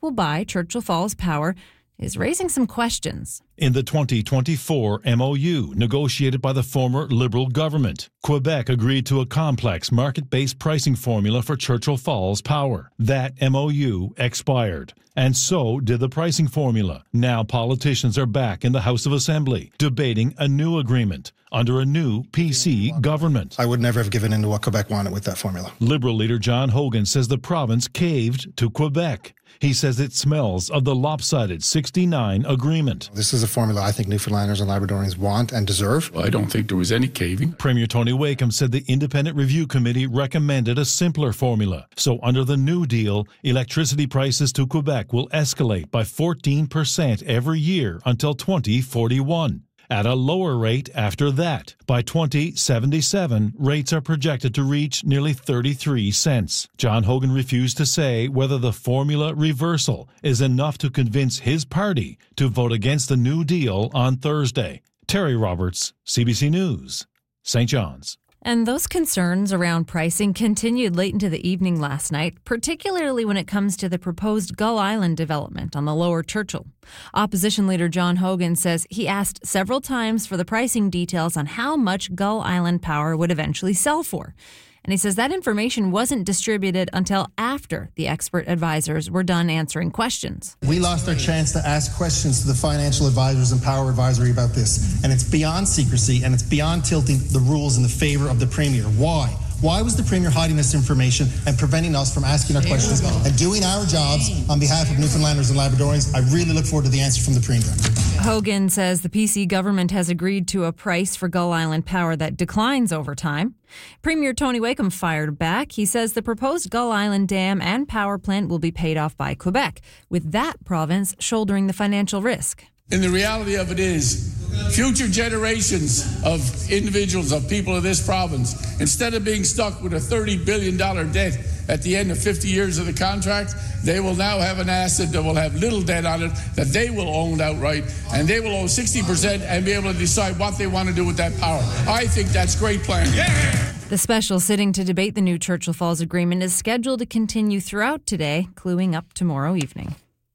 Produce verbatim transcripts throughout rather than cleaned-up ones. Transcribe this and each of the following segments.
will buy Churchill Falls Power is raising some questions. In the twenty twenty-four M O U negotiated by the former Liberal government, Quebec agreed to a complex market-based pricing formula for Churchill Falls Power. That M O U expired, and so did the pricing formula. Now politicians are back in the House of Assembly debating a new agreement under a new P C government. I would never have given in to what Quebec wanted with that formula. Liberal leader John Hogan says the province caved to Quebec. He says it smells of the lopsided sixty-nine agreement. This is a formula I think Newfoundlanders and Labradorians want and deserve. Well, I don't think there was any caving. Premier Tony Wakeham said the Independent Review Committee recommended a simpler formula. So under the new deal, electricity prices to Quebec will escalate by fourteen percent every year until twenty forty-one. At a lower rate after that. By twenty seventy-seven, rates are projected to reach nearly thirty-three cents. John Hogan refused to say whether the formula reversal is enough to convince his party to vote against the new deal on Thursday. Terry Roberts, C B C News, Saint John's. And those concerns around pricing continued late into the evening last night, particularly when it comes to the proposed Gull Island development on the Lower Churchill. Opposition leader John Hogan says he asked several times for the pricing details on how much Gull Island Power would eventually sell for. And he says that information wasn't distributed until after the expert advisors were done answering questions. We lost our chance to ask questions to the financial advisors and power advisory about this. And it's beyond secrecy, and it's beyond tilting the rules in the favor of the Premier. Why? Why was the Premier hiding this information and preventing us from asking our questions and doing our jobs on behalf of Newfoundlanders and Labradorians? I really look forward to the answer from the Premier. Hogan says the P C government has agreed to a price for Gull Island Power that declines over time. Premier Tony Wakeham fired back. He says the proposed Gull Island Dam and power plant will be paid off by Quebec, with that province shouldering the financial risk. And the reality of it is, future generations of individuals, of people of this province, instead of being stuck with a thirty billion dollars debt at the end of fifty years of the contract, they will now have an asset that will have little debt on it that they will own outright, and they will own sixty percent and be able to decide what they want to do with that power. I think that's a great plan. Yeah! The special sitting to debate the new Churchill Falls Agreement is scheduled to continue throughout today, cluing up tomorrow evening.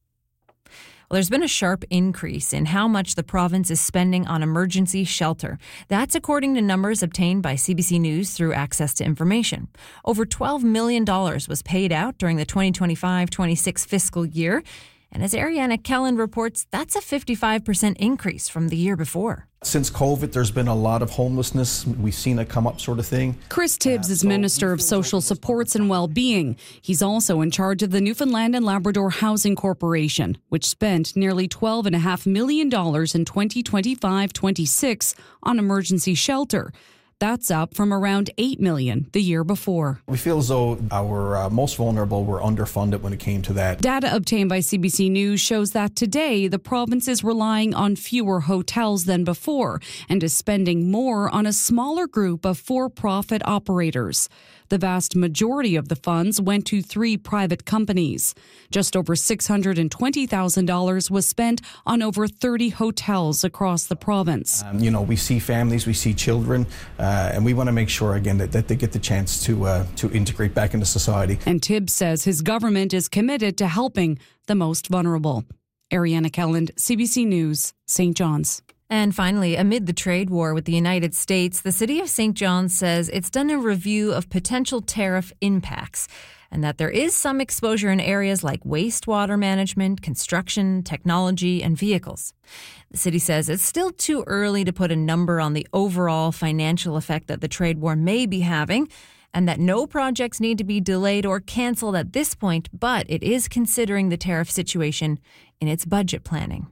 Well, there's been a sharp increase in how much the province is spending on emergency shelter. That's according to numbers obtained by C B C News through Access to Information. Over twelve million dollars was paid out during the twenty twenty-five twenty-six fiscal year. And as Ariana Kelland reports, that's a fifty-five percent increase from the year before. Since COVID, there's been a lot of homelessness. We've seen it come up, sort of thing. Chris Tibbs is Minister of Social Supports and Wellbeing. He's also in charge of the Newfoundland and Labrador Housing Corporation, which spent nearly twelve point five million dollars in twenty twenty-five twenty-six on emergency shelter. That's up from around eight million dollars the year before. We feel as though our uh, most vulnerable were underfunded when it came to that. Data obtained by C B C News shows that today the province is relying on fewer hotels than before and is spending more on a smaller group of for-profit operators. The vast majority of the funds went to three private companies. Just over six hundred twenty thousand dollars was spent on over thirty hotels across the province. Um, you know, we see families, we see children, uh, and we want to make sure, again, that, that they get the chance to uh, to integrate back into society. And Tibbs says his government is committed to helping the most vulnerable. Ariana Kelland, C B C News, Saint John's. And finally, amid the trade war with the United States, the city of Saint John's says it's done a review of potential tariff impacts and that there is some exposure in areas like wastewater management, construction, technology, and vehicles. The city says it's still too early to put a number on the overall financial effect that the trade war may be having, and that no projects need to be delayed or canceled at this point, but it is considering the tariff situation in its budget planning.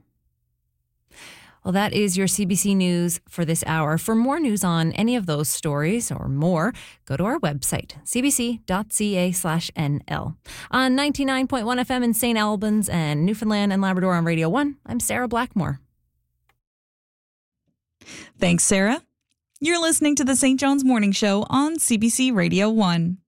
Well, that is your C B C News for this hour. For more news on any of those stories or more, go to our website, c b c dot c a slash n l. On ninety-nine point one F M in Saint Albans and Newfoundland and Labrador on Radio one, I'm Sarah Blackmore. Thanks, Sarah. You're listening to the Saint John's Morning Show on C B C Radio one.